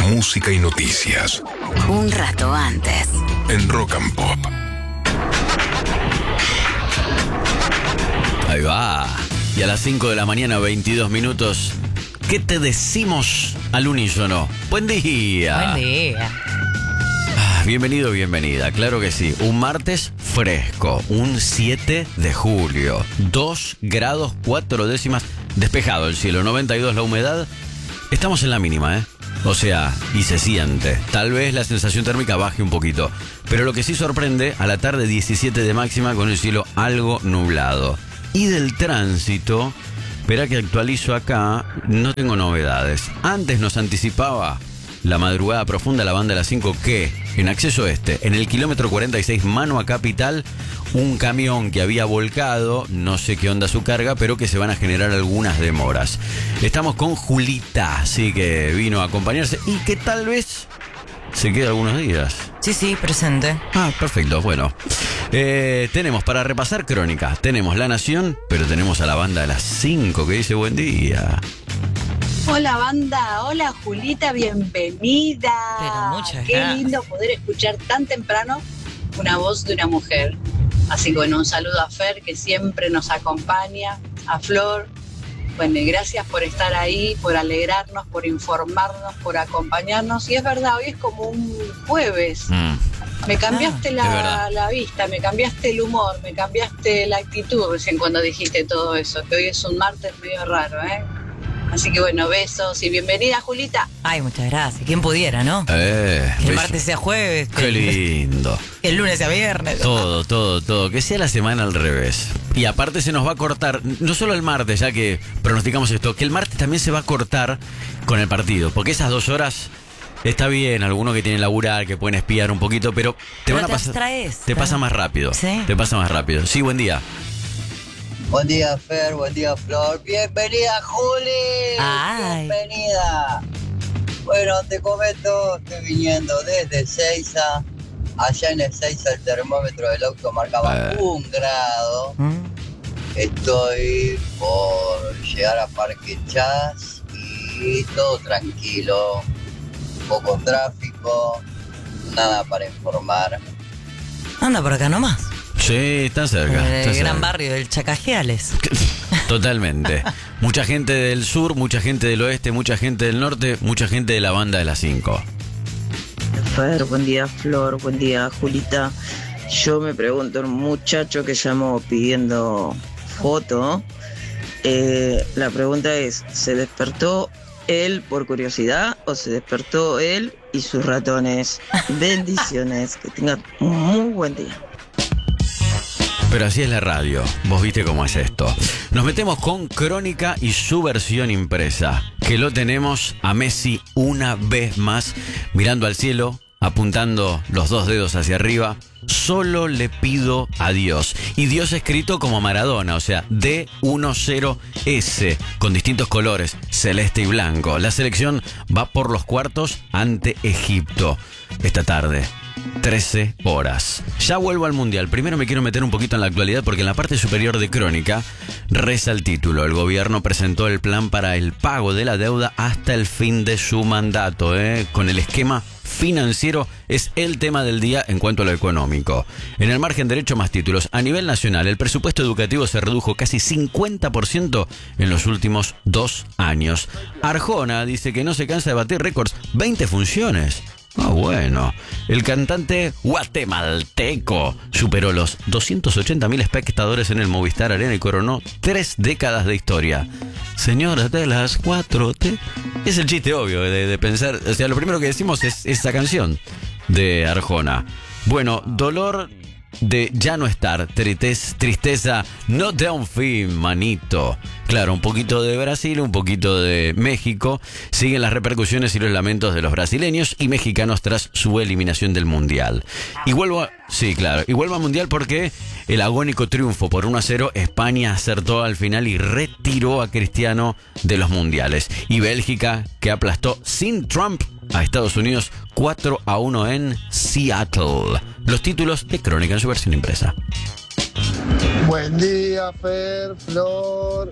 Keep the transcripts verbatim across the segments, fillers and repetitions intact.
música y noticias. Un rato antes. En Rock and Pop. Ahí va. Y a las cinco de la mañana, veintidós minutos, ¿qué te decimos al unísono? Buen día. Buen día. Ah, bienvenido, bienvenida. Claro que sí. Un martes fresco. Un siete de julio. dos grados cuatro décimas. Despejado el cielo. noventa y dos la humedad. Estamos en la mínima, ¿eh? O sea, y se siente. Tal vez la sensación térmica baje un poquito. Pero lo que sí sorprende, a la tarde diecisiete de máxima con el cielo algo nublado. Y del tránsito, espera que actualizo acá, no tengo novedades. Antes nos anticipaba la madrugada profunda la banda de las cinco que en acceso este, en el kilómetro cuarenta y seis mano a Capital, un camión que había volcado, no sé qué onda su carga, pero que se van a generar algunas demoras. Estamos con Julita, así que vino a acompañarse y que tal vez se quede algunos días. Sí, sí, presente. Ah, perfecto, bueno. Eh, tenemos para repasar crónica, tenemos La Nación, pero tenemos a la banda de las cinco que dice buen día. Hola banda, hola Julita, bienvenida. Pero muchas Qué gracias. lindo poder escuchar tan temprano una voz de una mujer. Así que bueno, un saludo a Fer que siempre nos acompaña, a Flor. Bueno, y gracias por estar ahí, por alegrarnos, por informarnos, por acompañarnos. Y es verdad, hoy es como un jueves. Mm. Me cambiaste Ah, es verdad. la, la vista, me cambiaste el humor, me cambiaste la actitud recién cuando dijiste todo eso, que hoy es un martes medio raro, ¿eh? Así que bueno, besos y bienvenida, Julita. Ay, muchas gracias. ¿Quién pudiera, no? Eh, Que el ¿ves? martes sea jueves. Qué que- lindo. Que el lunes sea viernes. Todo, todo, todo. Que sea la semana al revés. Y aparte se nos va a cortar, no solo el martes, ya que pronosticamos esto, que el martes también se va a cortar con el partido. Porque esas dos horas está bien, algunos que tienen laburar, que pueden espiar un poquito, pero te Pero van a te pasar. abstraes, Te ¿no? pasa más rápido. Sí. Te pasa más rápido. Sí, buen día. Buen día, Fer, buen día, Flor. Bienvenida, Juli. Ay. Bienvenida. Bueno, te comento, estoy viniendo desde Ezeiza. Allá en Ezeiza el termómetro del auto marcaba Eh. un grado. Mm. Estoy por llegar a Parque Chas y todo tranquilo. Poco tráfico, nada para informar. Anda por acá nomás. Sí, está cerca. En está el gran cerca. barrio del Chacajeales. Totalmente. Mucha gente del sur, mucha gente del oeste, mucha gente del norte, mucha gente de la banda de las cinco. Fer, buen día Flor, buen día Julita. Yo me pregunto, un muchacho que llamó pidiendo foto, eh, la pregunta es, ¿se despertó él por curiosidad o se despertó él y sus ratones? Bendiciones, que tengan un muy buen día. Pero así es la radio. Vos viste cómo es esto. Nos metemos con Crónica y su versión impresa. Que lo tenemos a Messi una vez más, mirando al cielo, apuntando los dos dedos hacia arriba. Solo le pido a Dios. Y Dios escrito como Maradona, o sea, D diez S, con distintos colores, celeste y blanco. La selección va por los cuartos ante Egipto esta tarde. trece horas. Ya vuelvo al Mundial. Primero me quiero meter un poquito en la actualidad porque en la parte superior de Crónica reza el título. El gobierno presentó el plan para el pago de la deuda hasta el fin de su mandato. ¿eh? Con el esquema financiero es el tema del día en cuanto a lo económico. En el margen derecho más títulos. A nivel nacional, el presupuesto educativo se redujo casi cincuenta por ciento en los últimos dos años. Arjona dice que no se cansa de batir récords. veinte funciones. Ah, bueno. El cantante guatemalteco superó los doscientos ochenta mil espectadores en el Movistar Arena y coronó tres décadas de historia. Señora de las cuatro T. Es el chiste obvio de, de pensar. O sea, lo primero que decimos es esa canción de Arjona. Bueno, dolor de ya no estar, tristeza, tristeza no te da un fin, manito. Claro, un poquito de Brasil, un poquito de México. Siguen las repercusiones y los lamentos de los brasileños y mexicanos tras su eliminación del Mundial. Y vuelvo a, sí, claro, y vuelvo al Mundial porque el agónico triunfo por uno a cero, España acertó al final y retiró a Cristiano de los Mundiales. Y Bélgica, que aplastó sin Trump a Estados Unidos cuatro a uno en Seattle. Los títulos de Crónica en su versión impresa. Buen día, Fer, Flor.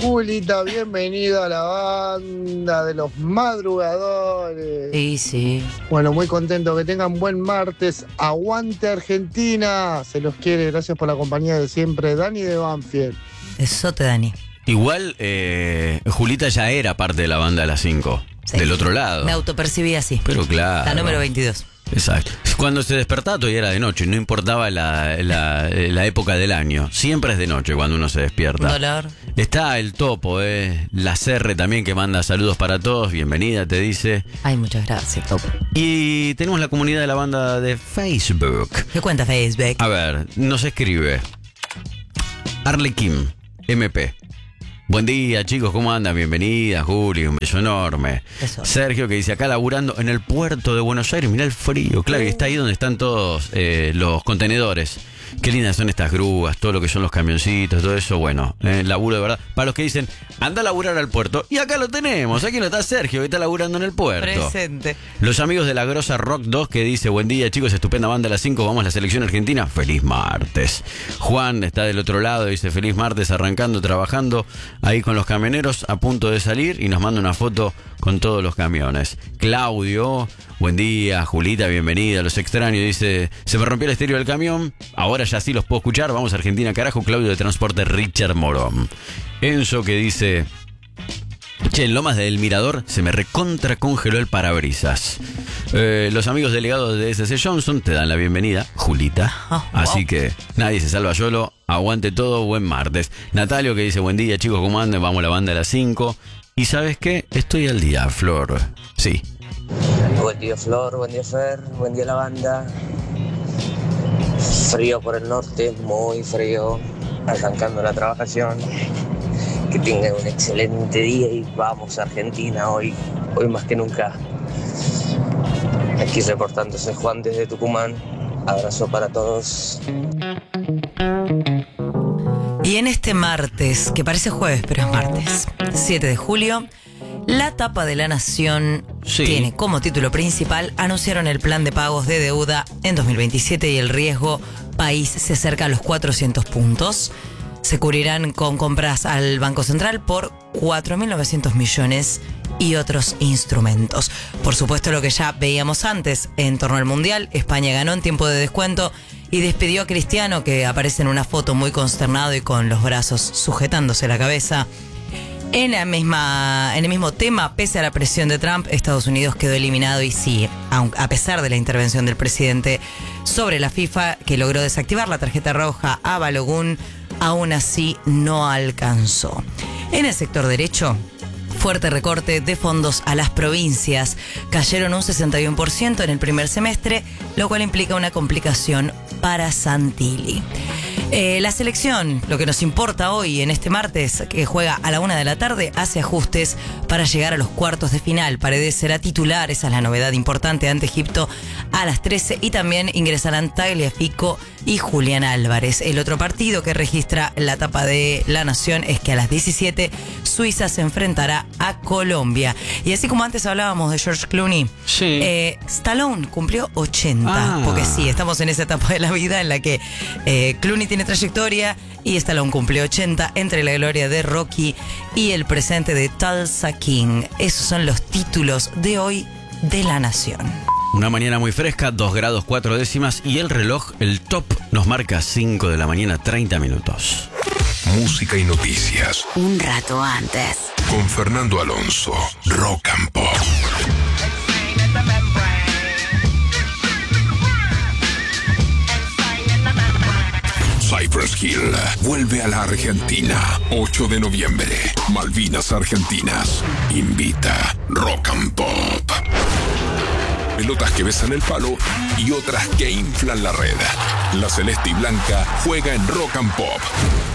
Julita, bienvenida a la banda de los madrugadores. Sí, sí. Bueno, muy contento, que tengan buen martes. Aguante Argentina, se los quiere, gracias por la compañía de siempre. Dani de Banfield. Besote, Dani. Igual, eh, Julita ya era parte de la banda de las cinco, Sí. del otro lado. Me autopercibí así. Pero claro. La número veintidós. Exacto. Cuando se despertaba todavía era de noche, no importaba la, la, la época del año. Siempre es de noche cuando uno se despierta. Un dolor. Está el Topo, eh. La Serre también, que manda saludos para todos. Bienvenida, te dice. Ay, muchas gracias, Topo. Y tenemos la comunidad de la banda de Facebook. ¿Qué cuenta Facebook? A ver, nos escribe Arlequín, M P. Buen día, chicos, ¿cómo andan? Bienvenida, Juli, un beso enorme. Eso. Sergio, que dice, acá laburando en el puerto de Buenos Aires, mirá el frío, claro, y está ahí donde están todos eh, los contenedores. Qué lindas son estas grúas, todo lo que son los camioncitos, todo eso, bueno, eh, laburo de verdad. Para los que dicen, anda a laburar al puerto, y acá lo tenemos, aquí no está Sergio, que está laburando en el puerto. Presente. Los amigos de la Grosa Rock dos, que dice, buen día chicos, estupenda banda a las cinco, vamos a la selección argentina, feliz martes. Juan está del otro lado, dice, feliz martes, arrancando, trabajando ahí con los camioneros, a punto de salir, y nos manda una foto con todos los camiones. Claudio, buen día, Julita, bienvenida, los extraño, dice, se me rompió el estéreo del camión, ahora ya sí los puedo escuchar, vamos a Argentina, carajo. Claudio de Transporte Richard Morón. Enzo, que dice, che, en Lomas del Mirador se me recontra congeló el parabrisas. Eh, los amigos delegados de S C Johnson te dan la bienvenida, Julita. Oh, wow. Así que nadie se salva solo, aguante todo, buen martes. Natalio, que dice, buen día chicos, ¿cómo andan? Vamos a la banda a las cinco. Y ¿sabes qué? Estoy al día, Flor. Sí. Buen día, Flor, buen día, Fer, buen día la banda. Frío por el norte, muy frío, arrancando la trabajación. Que tengan un excelente día y vamos a Argentina hoy, hoy más que nunca. Aquí reportándose Juan desde Tucumán. Abrazo para todos. Y en este martes, que parece jueves, pero es martes, siete de julio, la tapa de La Nación Sí. tiene como título principal, anunciaron el plan de pagos de deuda en dos mil veintisiete y el riesgo país se acerca a los cuatrocientos puntos. Se cubrirán con compras al Banco Central por cuatro mil novecientos millones y otros instrumentos. Por supuesto, lo que ya veíamos antes en torno al Mundial, España ganó en tiempo de descuento y despidió a Cristiano, que aparece en una foto muy consternado y con los brazos sujetándose la cabeza. En la misma, en el mismo tema, pese a la presión de Trump, Estados Unidos quedó eliminado y sí, aun- a pesar de la intervención del presidente sobre la FIFA, que logró desactivar la tarjeta roja a Balogun, aún así no alcanzó. En el sector derecho, fuerte recorte de fondos a las provincias. Cayeron un sesenta y uno por ciento en el primer semestre, lo cual implica una complicación para Santilli. Eh, la selección, lo que nos importa hoy en este martes, que juega a la una de la tarde, hace ajustes para llegar a los cuartos de final. Paredes será titular, esa es la novedad importante ante Egipto a las trece, y también ingresarán Tagliafico y Julián Álvarez. El otro partido que registra la tapa de La Nación es que a las diecisiete Suiza se enfrentará a Colombia. Y así como antes hablábamos de George Clooney, Sí. eh, Stallone cumplió ochenta, Ah. porque sí, estamos en esa etapa de la vida en la que eh, Clooney tiene trayectoria y Stallone cumplió ochenta, entre la gloria de Rocky y el presente de Tulsa King. Esos son los títulos de hoy de La Nación. Una mañana muy fresca, dos grados cuatro décimas, y el reloj, el top, nos marca cinco de la mañana, treinta minutos. Música y noticias. Un rato antes. Con Fernando Alonso. Rock and Pop. Cypress Hill vuelve a la Argentina. ocho de noviembre. Malvinas Argentinas. Invita Rock and Pop. Pelotas que besan el palo y otras que inflan la red. La celeste y blanca juega en Rock and Pop.